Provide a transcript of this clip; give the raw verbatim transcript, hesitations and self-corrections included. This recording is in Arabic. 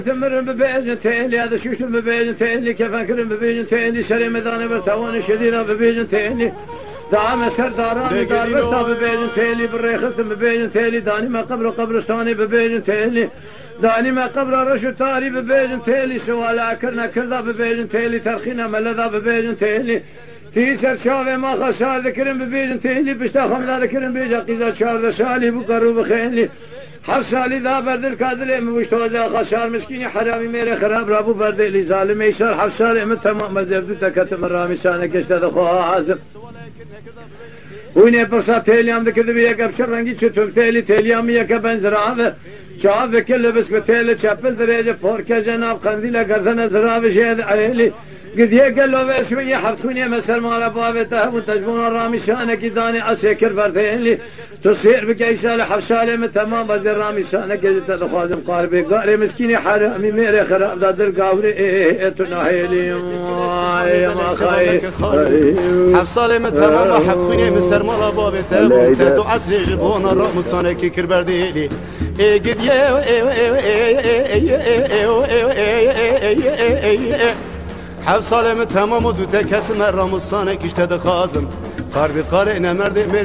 تمر ببيجن تيلي هذا شوش ببيجن تيلي كيف أكرم ببيجن تيلي شري مداني برتواني شديدة ببيجن تيلي دعم سرداراني دار بستا ببيجن تيلي بالريخص ببيجن تيلي داني ما قبر قبرستاني ببيجن تيلي داني ما قبر رشو تاري ببيجن تيلي سوالا كرنا كردا ببيجن تيلي ترخينا ملذا ببيجن تيلي تيسر شافي ما خسار ذكرم ببيجن تيلي بشتا خمدا ذكرم بيجا قيزا شار شالي بقرو بخيلي حفصالي ذا برد الكادلي موشتوزا خسار مسكيني حرامي ميري خراب رابو برد اللي ظالم يسار حفصالي من تمام مزبدو تكتم الرامي سانك اشتاد خوها عازم ويني برصا تيليام ذكر بيك ابشر رنگي چطور تيلي تيليام يكا بنزرابه شعب كل بس بتيلي چپل دريجه پوركا جناب قنديلا گردن زرابه شهد عيلي قد يقل له بشوية حرخوني مسر مالا بابته وتجبون الرامي شانك داني اسيكر بردين تصير بكيشال حفشالي من تمام بدر رامي شانك قد تخازم قاربي قاري مسكيني حرامي ميري خراب دادر قاوري ايه تناهيلي يا ما خاي حفصالي من تمام حرخوني مسر مالا بابته وتدو عسلي جبون الرامي شانك كر بردين ايه قد يه حفصالي من تمام ودو تكت مرة مصانك اشتد خازم قاربي قارئنا مرد